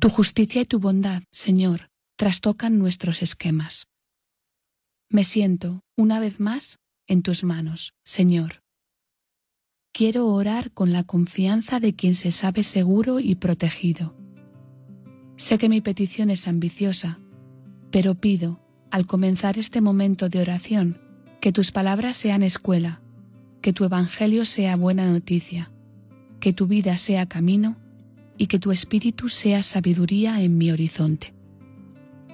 Tu justicia y tu bondad, Señor, trastocan nuestros esquemas. Me siento, una vez más, en tus manos, Señor. Quiero orar con la confianza de quien se sabe seguro y protegido. Sé que mi petición es ambiciosa, pero pido, al comenzar este momento de oración, que tus palabras sean escuela, que tu evangelio sea buena noticia, que tu vida sea camino y que tu espíritu sea sabiduría en mi horizonte.